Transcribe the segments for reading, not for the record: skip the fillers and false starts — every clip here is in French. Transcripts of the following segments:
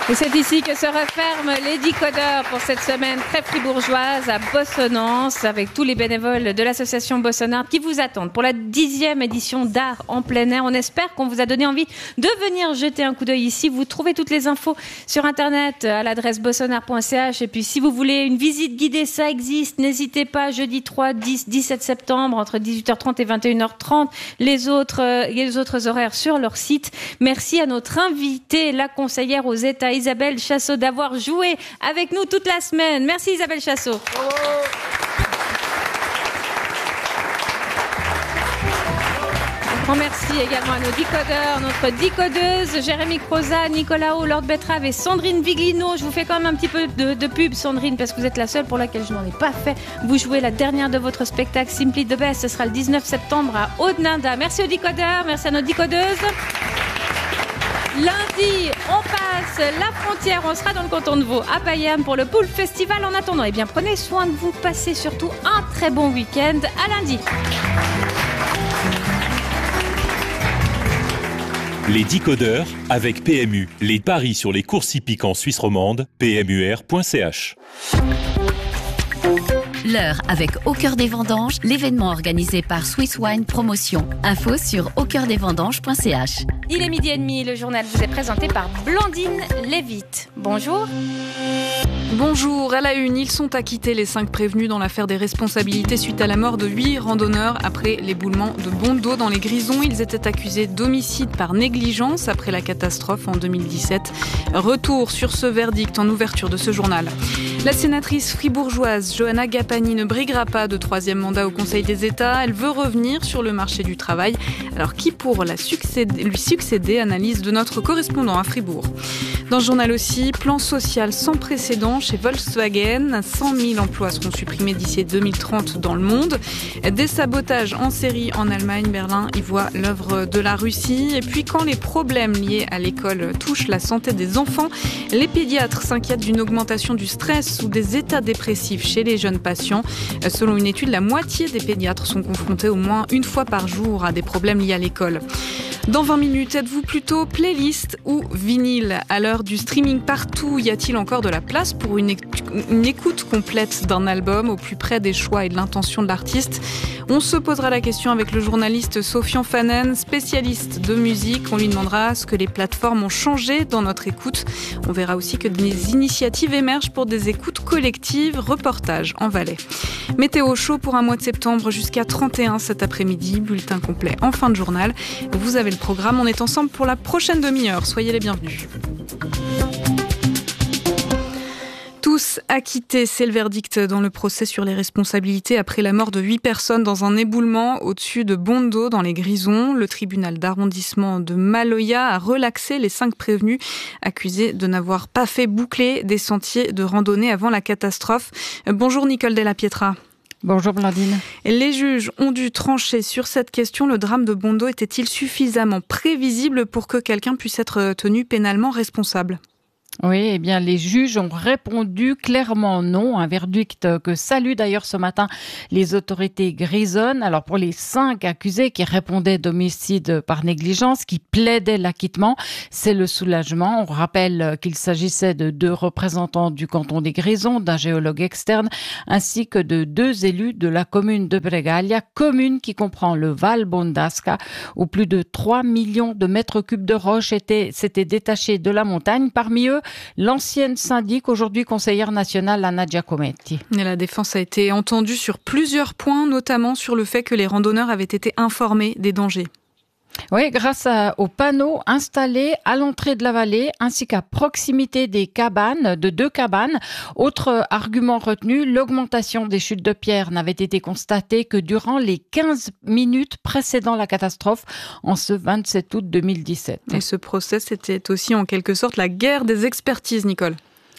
Et c'est ici que se referment les décodeurs pour cette semaine très fribourgeoise à Bossonnance avec tous les bénévoles de l'association Bossonnard qui vous attendent pour la 10e édition d'art en plein air. On espère qu'on vous a donné envie de venir jeter un coup d'œil ici. Vous trouvez toutes les infos sur internet à l'adresse bossonnard.ch. Et puis si vous voulez une visite guidée, ça existe. N'hésitez pas, jeudi 3, 10, 17 septembre entre 18h30 et 21h30. Les autres horaires sur leur site. Merci à notre invitée, la conseillère aux États, Isabelle Chassot, d'avoir joué avec nous toute la semaine. Merci Isabelle Chassot. On remercie également à nos décodeurs, notre décodeuse, Jérémy Croza, Nicolas O, Lord Betrave et Sandrine Viglino. Je vous fais quand même un petit peu de pub, Sandrine, parce que vous êtes la seule pour laquelle je n'en ai pas fait. Vous jouez la dernière de votre spectacle Simply the Best. Ce sera le 19 septembre à Audenarde. Merci aux décodeurs, merci à nos décodeuses. Lundi, on passe la frontière, on sera dans le canton de Vaud à Payerne pour le Pool Festival. En attendant, eh bien, prenez soin de vous, passez surtout un très bon week-end. À lundi. Les décodeurs avec PMU. Les paris sur les courses hippiques en Suisse romande, pmur.ch. L'heure avec Au Cœur des Vendanges, l'événement organisé par Swiss Wine Promotion. Info sur aucoeurdesvendanges.ch. Il est 12h30, le journal vous est présenté par Blandine Lévite. Bonjour. Bonjour, à la une, ils sont acquittés les 5 prévenus dans l'affaire des responsabilités suite à la mort de 8 randonneurs après l'éboulement de Bondo dans les Grisons. Ils étaient accusés d'homicide par négligence après la catastrophe en 2017. Retour sur ce verdict en ouverture de ce journal. La sénatrice fribourgeoise Johanna Gapani ne briguera pas de 3e mandat au Conseil des États. Elle veut revenir sur le marché du travail. Alors qui pour lui succéder? Analyse de notre correspondant à Fribourg. Dans le journal aussi, plan social sans précédent chez Volkswagen. 100 000 emplois seront supprimés d'ici 2030 dans le monde. Des sabotages en série en Allemagne. Berlin y voit l'œuvre de la Russie. Et puis quand les problèmes liés à l'école touchent la santé des enfants, les pédiatres s'inquiètent d'une augmentation du stress ou des états dépressifs chez les jeunes patients. Selon une étude, la moitié des pédiatres sont confrontés au moins une fois par jour à des problèmes liés à l'école. Dans 20 minutes, êtes-vous plutôt playlist ou vinyle? À l'heure du streaming partout, y a-t-il encore de la place pour une écoute complète d'un album au plus près des choix et de l'intention de l'artiste? On se posera la question avec le journaliste Sofian Fanen, spécialiste de musique. On lui demandera ce que les plateformes ont changé dans notre écoute. On verra aussi que des initiatives émergent pour des écoutes collectives. Reportage en Valais. Météo chaud pour un mois de septembre jusqu'à 31 cet après-midi. Bulletin complet en fin de journal. Vous avez le programme. On est ensemble pour la prochaine demi-heure. Soyez les bienvenus. Tous acquittés, c'est le verdict dans le procès sur les responsabilités après la mort de 8 personnes dans un éboulement au-dessus de Bondo dans les Grisons. Le tribunal d'arrondissement de Maloya a relaxé les 5 prévenus accusés de n'avoir pas fait boucler des sentiers de randonnée avant la catastrophe. Bonjour Nicole Della Pietra. Bonjour Blandine. Les juges ont dû trancher sur cette question. Le drame de Bondo était-il suffisamment prévisible pour que quelqu'un puisse être tenu pénalement responsable ? Oui, eh bien, les juges ont répondu clairement non. Un verdict que saluent d'ailleurs ce matin les autorités grisonnes. Alors, pour les 5 accusés qui répondaient d'homicide par négligence, qui plaidaient l'acquittement, c'est le soulagement. On rappelle qu'il s'agissait de 2 représentants du canton des Grisons, d'un géologue externe, ainsi que de 2 élus de la commune de Bregaglia, commune qui comprend le Val Bondasca, où plus de 3 millions de mètres cubes de roches s'étaient détachés de la montagne. Parmi eux, l'ancienne syndic, aujourd'hui conseillère nationale, Anna Giacometti. Et la défense a été entendue sur plusieurs points, notamment sur le fait que les randonneurs avaient été informés des dangers. Oui, grâce aux panneaux installés à l'entrée de la vallée ainsi qu'à proximité des cabanes, de 2 cabanes. Autre argument retenu, l'augmentation des chutes de pierre n'avait été constatée que durant les 15 minutes précédant la catastrophe en ce 27 août 2017. Et ce procès, c'était aussi en quelque sorte la guerre des expertises, Nicole.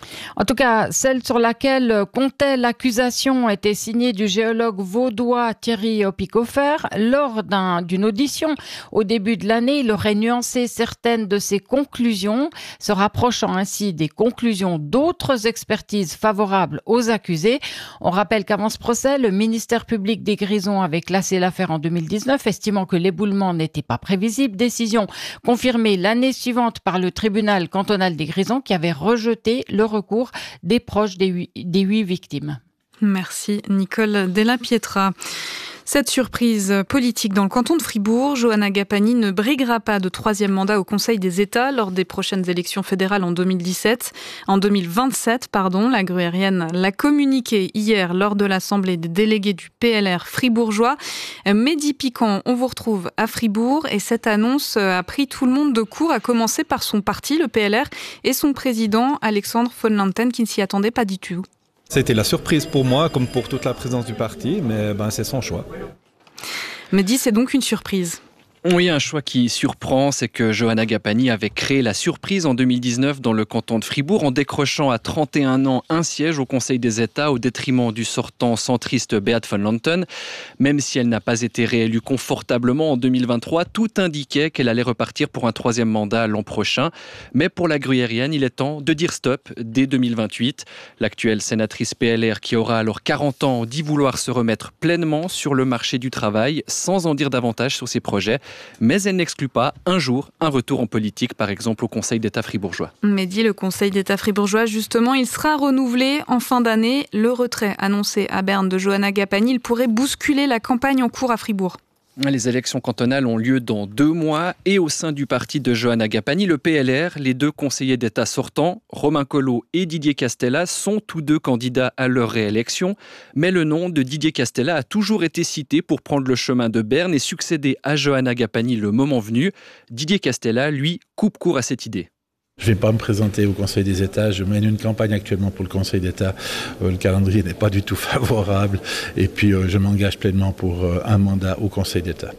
En tout cas, celle sur laquelle comptait l'accusation était signée du géologue vaudois Thierry Opicofer. Lors d'une audition au début de l'année, il aurait nuancé certaines de ses conclusions, se rapprochant ainsi des conclusions d'autres expertises favorables aux accusés. On rappelle qu'avant ce procès, le ministère public des Grisons avait classé l'affaire en 2019, estimant que l'éboulement n'était pas prévisible. Décision confirmée l'année suivante par le tribunal cantonal des Grisons qui avait rejeté le recours des proches des 8 victimes. Merci Nicole Della Pietra. Cette surprise politique dans le canton de Fribourg, Johanna Gapani ne briguera pas de 3e mandat au Conseil des États lors des prochaines élections fédérales en 2027. En 2027, la gruyérienne l'a communiqué hier lors de l'Assemblée des délégués du PLR fribourgeois. Mehdi Piquant, on vous retrouve à Fribourg et cette annonce a pris tout le monde de court, à commencer par son parti, le PLR, et son président Alexandre von Lanten qui ne s'y attendait pas du tout. C'était la surprise pour moi, comme pour toute la présidence du parti, mais c'est son choix. Mehdi, c'est donc une surprise. Oui, un choix qui surprend, c'est que Johanna Gapani avait créé la surprise en 2019 dans le canton de Fribourg en décrochant à 31 ans un siège au Conseil des États au détriment du sortant centriste Beat von Lanten. Même si elle n'a pas été réélue confortablement en 2023, tout indiquait qu'elle allait repartir pour un 3e mandat l'an prochain. Mais pour la gruyérienne, il est temps de dire stop dès 2028. L'actuelle sénatrice PLR, qui aura alors 40 ans, dit vouloir se remettre pleinement sur le marché du travail sans en dire davantage sur ses projets. Mais elle n'exclut pas un jour un retour en politique, par exemple au Conseil d'État fribourgeois. Mehdi, le Conseil d'État fribourgeois, justement, il sera renouvelé en fin d'année. Le retrait annoncé à Berne de Johanna Gapani, il pourrait bousculer la campagne en cours à Fribourg. Les élections cantonales ont lieu dans 2 mois et au sein du parti de Johanna Gapani, le PLR, les 2 conseillers d'État sortants, Romain Collot et Didier Castella, sont tous 2 candidats à leur réélection. Mais le nom de Didier Castella a toujours été cité pour prendre le chemin de Berne et succéder à Johanna Gapani le moment venu. Didier Castella, lui, coupe court à cette idée. Je ne vais pas me présenter au Conseil des États. Je mène une campagne actuellement pour le Conseil d'État. Le calendrier n'est pas du tout favorable. Et puis, je m'engage pleinement pour un mandat au Conseil d'État.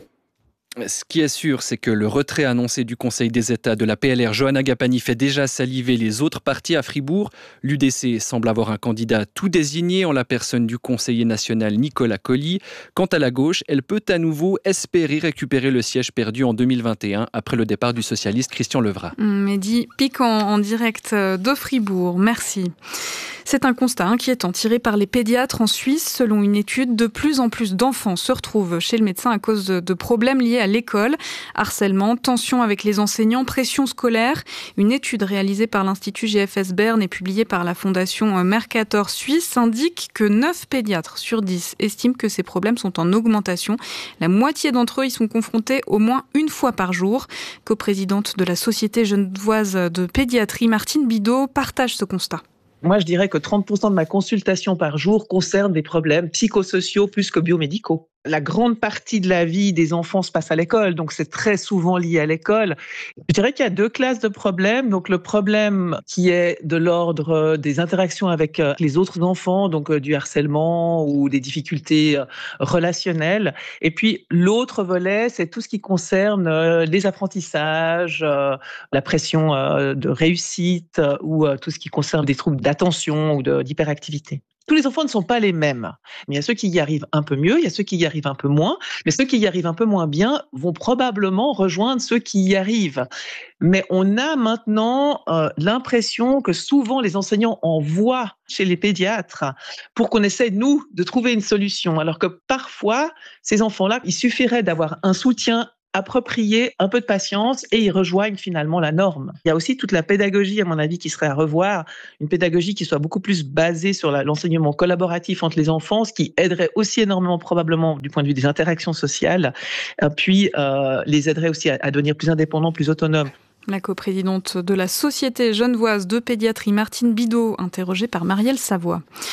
Ce qui est sûr, c'est que le retrait annoncé du Conseil des États de la PLR, Johanna Gapani, fait déjà saliver les autres partis à Fribourg. L'UDC semble avoir un candidat tout désigné en la personne du conseiller national Nicolas Colli. Quant à la gauche, elle peut à nouveau espérer récupérer le siège perdu en 2021 après le départ du socialiste Christian Levrat. Mehdi Piquant en direct de Fribourg. Merci. C'est un constat inquiétant tiré par les pédiatres en Suisse. Selon une étude, de plus en plus d'enfants se retrouvent chez le médecin à cause de problèmes liés à l'école. Harcèlement, tensions avec les enseignants, pression scolaire. Une étude réalisée par l'Institut GFS Berne et publiée par la fondation Mercator Suisse indique que 9 pédiatres sur 10 estiment que ces problèmes sont en augmentation. La moitié d'entre eux y sont confrontés au moins une fois par jour. Coprésidente de la Société genevoise de pédiatrie, Martine Bidot partage ce constat. Moi, je dirais que 30% de ma consultation par jour concerne des problèmes psychosociaux plus que biomédicaux. La grande partie de la vie des enfants se passe à l'école, donc c'est très souvent lié à l'école. Je dirais qu'il y a 2 classes de problèmes. Donc le problème qui est de l'ordre des interactions avec les autres enfants, donc du harcèlement ou des difficultés relationnelles. Et puis l'autre volet, c'est tout ce qui concerne les apprentissages, la pression de réussite ou tout ce qui concerne des troubles d'attention ou d'hyperactivité. Tous les enfants ne sont pas les mêmes. Mais il y a ceux qui y arrivent un peu mieux, il y a ceux qui y arrivent un peu moins. Mais ceux qui y arrivent un peu moins bien vont probablement rejoindre ceux qui y arrivent. Mais on a maintenant l'impression que souvent les enseignants envoient chez les pédiatres pour qu'on essaie, nous, de trouver une solution. Alors que parfois, ces enfants-là, il suffirait d'avoir un soutien approprié, un peu de patience et ils rejoignent finalement la norme. Il y a aussi toute la pédagogie, à mon avis, qui serait à revoir, une pédagogie qui soit beaucoup plus basée sur l'enseignement collaboratif entre les enfants, ce qui aiderait aussi énormément probablement du point de vue des interactions sociales, puis les aiderait aussi à devenir plus indépendants, plus autonomes. La coprésidente de la Société genevoise de pédiatrie, Martine Bidot, interrogée par Marielle Savoie.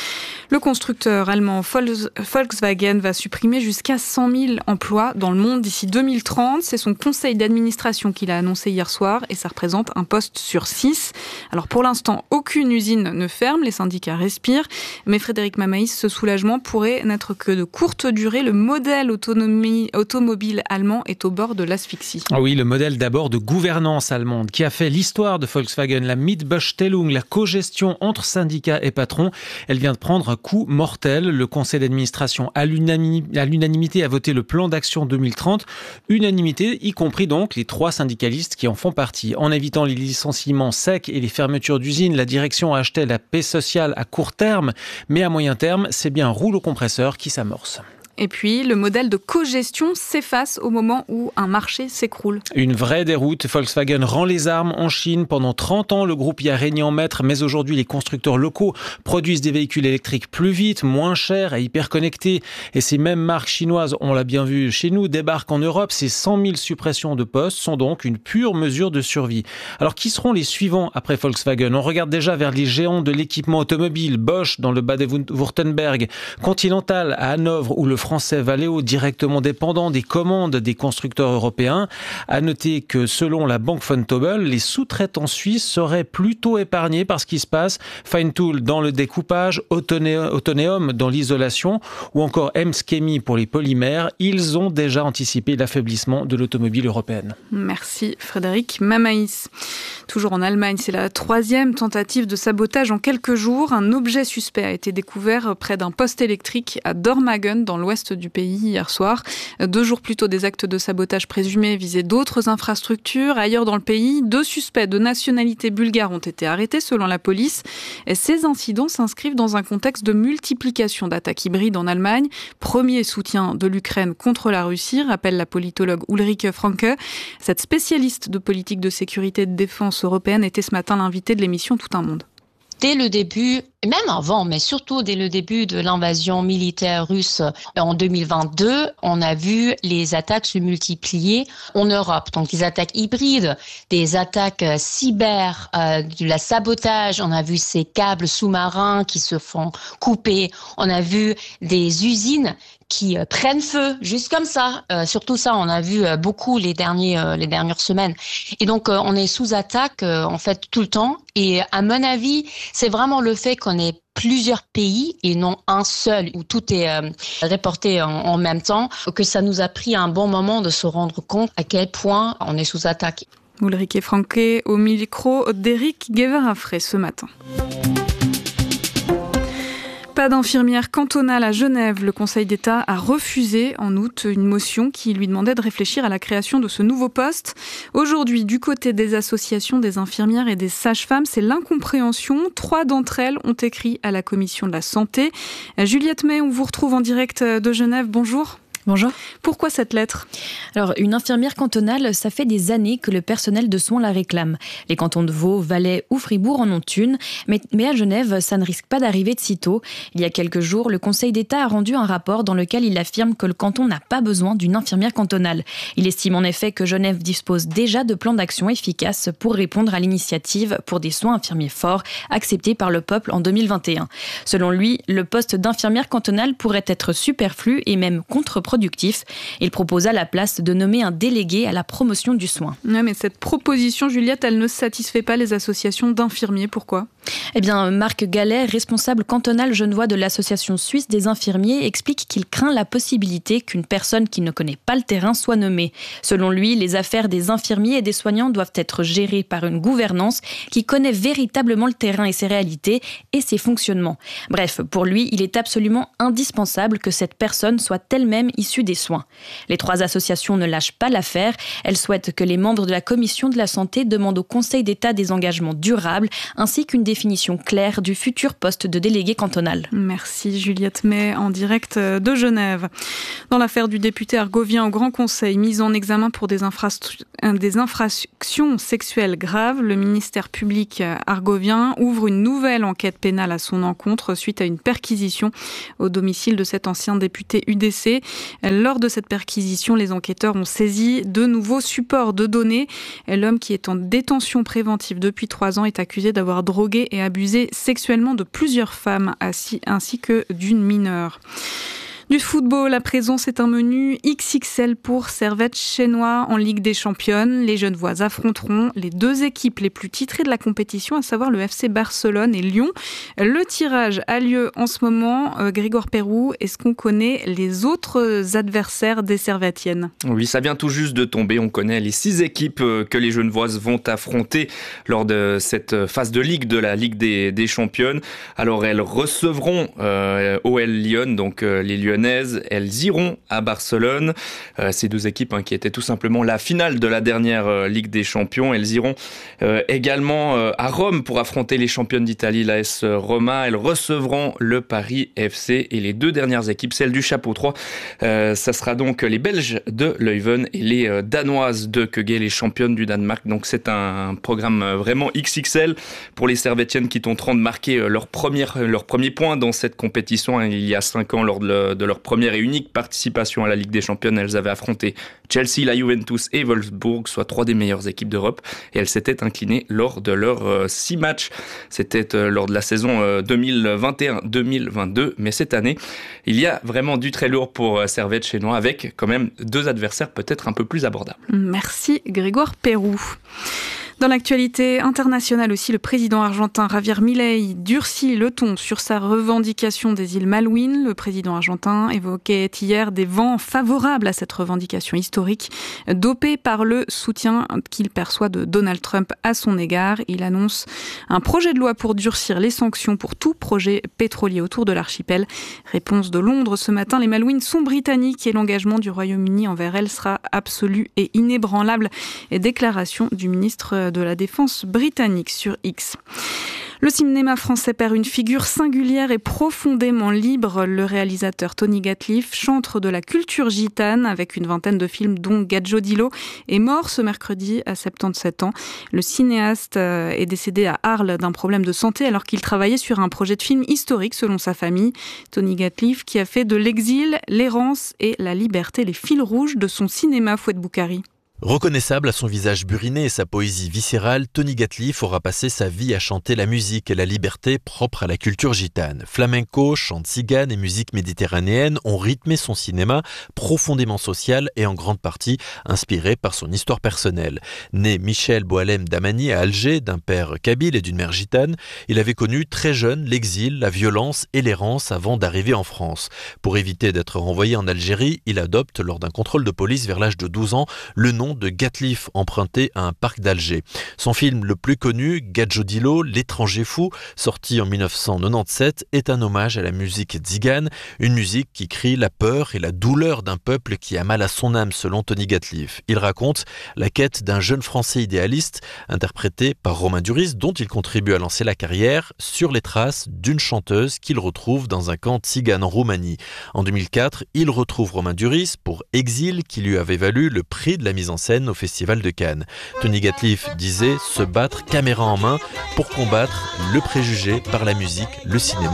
Le constructeur allemand Volkswagen va supprimer jusqu'à 100 000 emplois dans le monde d'ici 2030. C'est son conseil d'administration qui l'a annoncé hier soir et ça représente un poste sur 6. Alors pour l'instant, aucune usine ne ferme, les syndicats respirent. Mais Frédéric Mamaïs, ce soulagement pourrait n'être que de courte durée. Le modèle automobile allemand est au bord de l'asphyxie. Oui, le modèle d'abord de gouvernance allemande qui a fait l'histoire de Volkswagen, la Mitbestimmung, la cogestion entre syndicats et patrons. Elle vient de prendre un coup mortel. Le conseil d'administration à l'unanimité a voté le plan d'action 2030. Unanimité, y compris donc les 3 syndicalistes qui en font partie. En évitant les licenciements secs et les fermetures d'usines, la direction a acheté la paix sociale à court terme, mais à moyen terme, c'est bien un rouleau compresseur qui s'amorce. Et puis, le modèle de cogestion s'efface au moment où un marché s'écroule. Une vraie déroute. Volkswagen rend les armes en Chine. Pendant 30 ans, le groupe y a régné en maître, mais aujourd'hui, les constructeurs locaux produisent des véhicules électriques plus vite, moins chers et hyper connectés. Et ces mêmes marques chinoises, on l'a bien vu chez nous, débarquent en Europe. Ces 100 000 suppressions de postes sont donc une pure mesure de survie. Alors, qui seront les suivants après Volkswagen? On regarde déjà vers les géants de l'équipement automobile. Bosch dans le Bade-Württemberg, Continental à Hanovre ou le français Valeo, directement dépendant des commandes des constructeurs européens. À noter que selon la banque Vontobel, les sous-traitants suisses seraient plutôt épargnés par ce qui se passe. Feintool dans le découpage, Autoneum dans l'isolation ou encore Emskemi pour les polymères. Ils ont déjà anticipé l'affaiblissement de l'automobile européenne. Merci Frédéric Mamaïs. Toujours en Allemagne, c'est la 3e tentative de sabotage en quelques jours. Un objet suspect a été découvert près d'un poste électrique à Dormagen dans l'ouest du pays hier soir. 2 jours plus tôt, des actes de sabotage présumés visaient d'autres infrastructures. Ailleurs dans le pays, 2 suspects de nationalité bulgare ont été arrêtés selon la police. Et ces incidents s'inscrivent dans un contexte de multiplication d'attaques hybrides en Allemagne. Premier soutien de l'Ukraine contre la Russie, rappelle la politologue Ulrike Franke. Cette spécialiste de politique de sécurité et de défense européenne était ce matin l'invitée de l'émission Tout un monde. Dès le début, et même avant, mais surtout dès le début de l'invasion militaire russe en 2022, on a vu les attaques se multiplier en Europe. Donc des attaques hybrides, des attaques cyber, de la sabotage. On a vu ces câbles sous-marins qui se font couper. On a vu des usines qui prennent feu, juste comme ça. Surtout ça, on a vu beaucoup les dernières semaines. Et donc, on est sous attaque, en fait, tout le temps. Et à mon avis, c'est vraiment le fait qu'on ait plusieurs pays et non un seul où tout est reporté en même temps, que ça nous a pris un bon moment de se rendre compte à quel point on est sous attaque. Ulrike Franke au micro d'Éric Guévin-Affray ce matin. Pas d'infirmière cantonale à Genève. Le Conseil d'État a refusé en août une motion qui lui demandait de réfléchir à la création de ce nouveau poste. Aujourd'hui, du côté des associations des infirmières et des sages-femmes, c'est l'incompréhension. 3 d'entre elles ont écrit à la Commission de la Santé. Juliette May, on vous retrouve en direct de Genève. Bonjour. Bonjour. Pourquoi cette lettre ? Alors, une infirmière cantonale, ça fait des années que le personnel de soins la réclame. Les cantons de Vaud, Valais ou Fribourg en ont une, mais à Genève, ça ne risque pas d'arriver de sitôt. Il y a quelques jours, le Conseil d'État a rendu un rapport dans lequel il affirme que le canton n'a pas besoin d'une infirmière cantonale. Il estime en effet que Genève dispose déjà de plans d'action efficaces pour répondre à l'initiative pour des soins infirmiers forts acceptée par le peuple en 2021. Selon lui, le poste d'infirmière cantonale pourrait être superflu et même contre-productif. Il propose à la place de nommer un délégué à la promotion du soin. Ouais, mais cette proposition, Juliette, elle ne satisfait pas les associations d'infirmiers. Pourquoi ? Eh bien, Marc Gallet, responsable cantonal genevois de l'association suisse des infirmiers, explique qu'il craint la possibilité qu'une personne qui ne connaît pas le terrain soit nommée. Selon lui, les affaires des infirmiers et des soignants doivent être gérées par une gouvernance qui connaît véritablement le terrain et ses réalités et ses fonctionnements. Bref, pour lui, il est absolument indispensable que cette personne soit elle-même issue des soins. Les 3 associations ne lâchent pas l'affaire. Elles souhaitent que les membres de la Commission de la Santé demandent au Conseil d'État des engagements durables ainsi qu'une définition claire du futur poste de délégué cantonal. Merci Juliette May en direct de Genève. Dans l'affaire du député argovien au Grand Conseil, mis en examen pour des infractions sexuelles graves, le ministère public argovien ouvre une nouvelle enquête pénale à son encontre suite à une perquisition au domicile de cet ancien député UDC. Lors de cette perquisition, les enquêteurs ont saisi de nouveaux supports de données. L'homme qui est en détention préventive depuis 3 ans est accusé d'avoir drogué violé et abusé sexuellement de plusieurs femmes ainsi que d'une mineure. Du football, à présent, c'est un menu XXL pour Servette Chenois en Ligue des Championnes. Les Genevois affronteront les deux équipes les plus titrées de la compétition, à savoir le FC Barcelone et Lyon. Le tirage a lieu en ce moment. Grégoire Perroux, est-ce qu'on connaît les autres adversaires des Servettiennes ? Oui, ça vient tout juste de tomber. On connaît les 6 équipes que les Genevoises vont affronter lors de cette phase de Ligue de la Ligue des Championnes. Alors, elles recevront OL Lyon, donc les Lyonnais. Elles iront à Barcelone. Ces deux équipes qui étaient tout simplement la finale de la dernière Ligue des Champions. Elles iront également à Rome pour affronter les championnes d'Italie, l'AS Roma. Elles recevront le Paris FC et les deux dernières équipes, celles du chapeau 3. Ça sera donc les Belges de Leuven et les Danoises de Køge, les championnes du Danemark. Donc c'est un programme vraiment XXL pour les Servettiennes qui tenteront de marquer leur premier point dans cette compétition. Il y a 5 ans, lors de leur première et unique participation à la Ligue des Championnes, elles avaient affronté Chelsea, la Juventus et Wolfsburg, soit 3 des meilleures équipes d'Europe, et elles s'étaient inclinées lors de leurs 6 matchs. C'était lors de la saison 2021-2022, mais cette année, il y a vraiment du très lourd pour Servette Chenois, avec quand même 2 adversaires peut-être un peu plus abordables. Merci Grégoire Perroux. Dans l'actualité internationale aussi, le président argentin Javier Milei durcit le ton sur sa revendication des îles Malouines. Le président argentin évoquait hier des vents favorables à cette revendication historique, dopée par le soutien qu'il perçoit de Donald Trump à son égard. Il annonce un projet de loi pour durcir les sanctions pour tout projet pétrolier autour de l'archipel. Réponse de Londres ce matin, les Malouines sont britanniques et l'engagement du Royaume-Uni envers elles sera absolu et inébranlable. Et déclaration du ministre de la Défense britannique sur X. Le cinéma français perd une figure singulière et profondément libre. Le réalisateur Tony Gatliff, chantre de la culture gitane avec une vingtaine de films dont Gadjo-Dilo, est mort ce mercredi à 77 ans. Le cinéaste est décédé à Arles d'un problème de santé alors qu'il travaillait sur un projet de film historique selon sa famille. Tony Gatliff qui a fait de l'exil, l'errance et la liberté les fils rouges de son cinéma. Fouad Boukari. Reconnaissable à son visage buriné et sa poésie viscérale, Tony Gatliff aura passé sa vie à chanter la musique et la liberté propre à la culture gitane. Flamenco, chant tzigane et musique méditerranéenne ont rythmé son cinéma, profondément social et en grande partie inspiré par son histoire personnelle. Né Michel Boalem Damani à Alger, d'un père kabyle et d'une mère gitane, il avait connu très jeune l'exil, la violence et l'errance avant d'arriver en France. Pour éviter d'être renvoyé en Algérie, il adopte, lors d'un contrôle de police vers l'âge de 12 ans, le nom de Gatliff emprunté à un parc d'Alger. Son film le plus connu, Gadjo-Dilo, L'étranger fou, sorti en 1997, est un hommage à la musique tzigane, une musique qui crie la peur et la douleur d'un peuple qui a mal à son âme selon Tony Gatliff. Il raconte la quête d'un jeune Français idéaliste, interprété par Romain Duris, dont il contribue à lancer la carrière, sur les traces d'une chanteuse qu'il retrouve dans un camp tzigane en Roumanie. En 2004, il retrouve Romain Duris pour Exil, qui lui avait valu le prix de la mise en scène au Festival de Cannes. Tony Gatliff disait se battre caméra en main pour combattre le préjugé par la musique, le cinéma